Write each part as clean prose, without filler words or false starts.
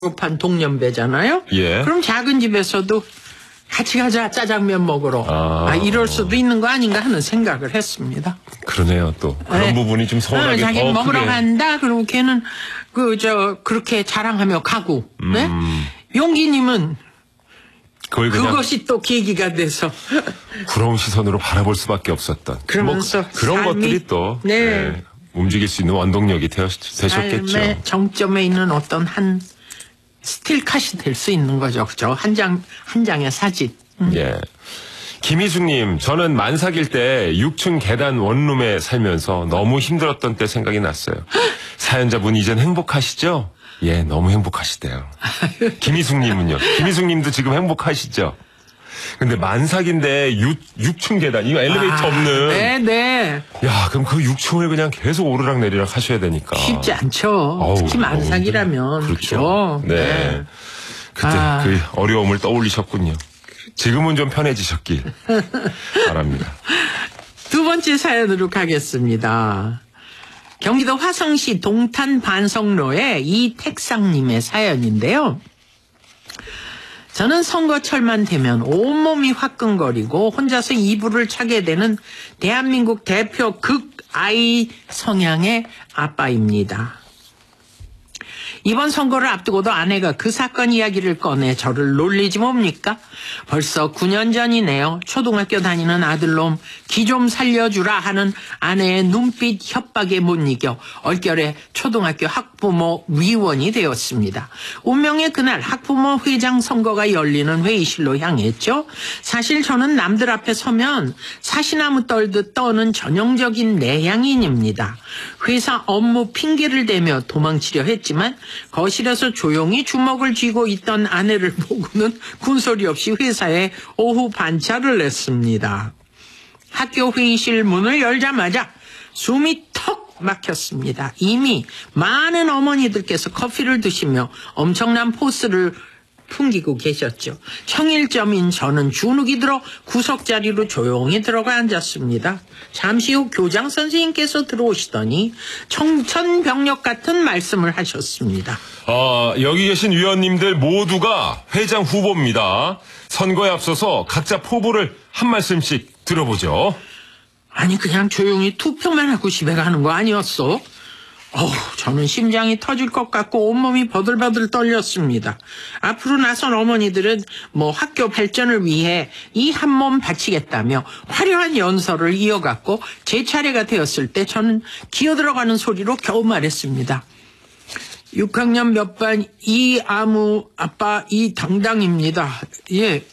급한 동년배잖아요. 예. 그럼 작은 집에서도 같이 가자 짜장면 먹으러. 이럴 수도 있는 거 아닌가 하는 생각을 했습니다. 그러네요. 또 그런 네. 부분이 좀 서운하게 자기 더 먹으러 크게. 간다. 그리고 걔는 그렇게 자랑하며 가고. 네? 용기님은 그걸 그냥 그것이 또 계기가 돼서 부러운 시선으로 바라볼 수밖에 없었던. 그러면서 그런 삶이- 것들이 또 네. 움직일 수 있는 원동력이 되셨겠죠. 삶의 정점에 있는 어떤 한 스틸컷이 될 수 있는 거죠. 그죠? 한 장의 사진. 예. 김희숙님, 저는 만삭일 때 6층 계단 원룸에 살면서 너무 힘들었던 때 생각이 났어요. 사연자분 이젠 행복하시죠? 예, 너무 행복하시대요. 김희숙님은요? 김희숙님도 지금 행복하시죠? 근데 만삭인데 6층 계단, 이거 엘리베이터 없는. 네네. 야, 그럼 그 6층을 그냥 계속 오르락 내리락 하셔야 되니까. 쉽지 않죠. 어우, 특히 너무 만삭이라면. 그렇죠. 그죠? 네. 그때 그 어려움을 떠올리셨군요. 지금은 좀 편해지셨길 바랍니다. 두 번째 사연으로 가겠습니다. 경기도 화성시 동탄 반성로의 이택상님의 사연인데요. 저는 선거철만 되면 온몸이 화끈거리고 혼자서 이불을 차게 되는 대한민국 대표 극아이 성향의 아빠입니다. 이번 선거를 앞두고도 아내가 그 사건 이야기를 꺼내 저를 놀리지 뭡니까? 벌써 9년 전이네요. 초등학교 다니는 아들놈 기 좀 살려주라 하는 아내의 눈빛 협박에 못 이겨 얼결에 초등학교 학부모 위원이 되었습니다. 운명의 그날 학부모 회장 선거가 열리는 회의실로 향했죠. 사실 저는 남들 앞에 서면 사시나무 떨듯 떠는 전형적인 내향인입니다. 회사 업무 핑계를 대며 도망치려 했지만 거실에서 조용히 주먹을 쥐고 있던 아내를 보고는 군소리 없이 회사에 오후 반차를 냈습니다. 학교 회의실 문을 열자마자 숨이 턱 막혔습니다. 이미 많은 어머니들께서 커피를 드시며 엄청난 포스를 풍기고 계셨죠. 청일점인 저는 주눅이 들어 구석자리로 조용히 들어가 앉았습니다. 잠시 후 교장 선생님께서 들어오시더니 청천벽력 같은 말씀을 하셨습니다. 여기 계신 위원님들 모두가 회장 후보입니다. 선거에 앞서서 각자 포부를 한 말씀씩 들어보죠. 아니 그냥 조용히 투표만 하고 집에 가는 거 아니었어? 저는 심장이 터질 것 같고 온몸이 버들버들 떨렸습니다. 앞으로 나선 어머니들은 학교 발전을 위해 이 한 몸 바치겠다며 화려한 연설을 이어갔고 제 차례가 되었을 때 저는 기어들어가는 소리로 겨우 말했습니다. 6학년 몇 반 이아무 아빠 이당당입니다. 예,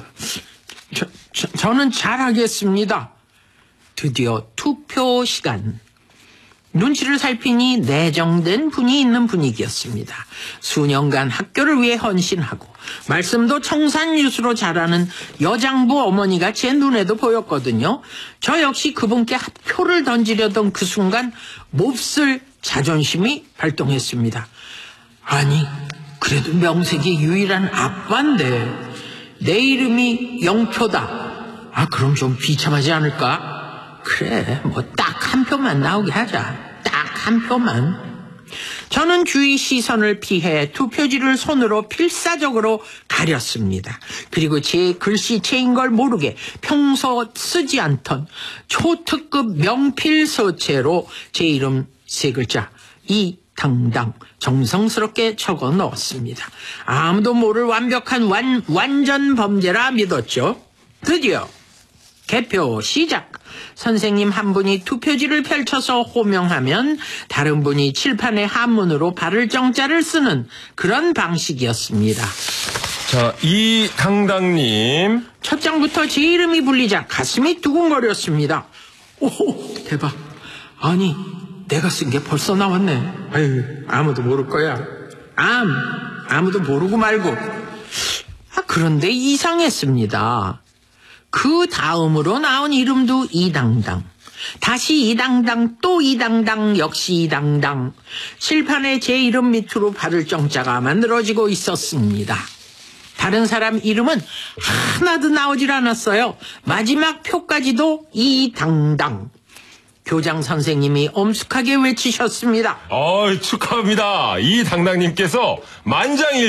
저는 잘하겠습니다. 드디어 투표 시간. 눈치를 살피니 내정된 분이 있는 분위기였습니다. 수년간 학교를 위해 헌신하고 말씀도 청산유수로 잘하는 여장부 어머니가 제 눈에도 보였거든요. 저 역시 그분께 표를 던지려던 그 순간 몹쓸 자존심이 발동했습니다. 아니 그래도 명색이 유일한 아빠인데 내 이름이 영표다. 그럼 좀 비참하지 않을까? 그래 딱 한 표만 나오게 하자. 딱 한 표만. 저는 주위 시선을 피해 투표지를 손으로 필사적으로 가렸습니다. 그리고 제 글씨체인 걸 모르게 평소 쓰지 않던 초특급 명필서체로 제 이름 3글자 이당당 정성스럽게 적어 넣었습니다. 아무도 모를 완벽한 완전 범죄라 믿었죠. 드디어 개표 시작. 선생님 한 분이 투표지를 펼쳐서 호명하면 다른 분이 칠판에 한문으로 발을 정자를 쓰는 그런 방식이었습니다. 자, 이당당님. 첫 장부터 제 이름이 불리자 가슴이 두근거렸습니다. 오, 대박. 아니, 내가 쓴 게 벌써 나왔네. 아유, 아무도 모를 거야. 아무도 모르고 말고. 그런데 이상했습니다. 그 다음으로 나온 이름도 이당당. 다시 이당당, 또 이당당, 역시 이당당. 칠판에 제 이름 밑으로 발을 정자가 만들어지고 있었습니다. 다른 사람 이름은 하나도 나오질 않았어요. 마지막 표까지도 이당당. 교장 선생님이 엄숙하게 외치셨습니다. 축하합니다. 이 당당님께서 만장일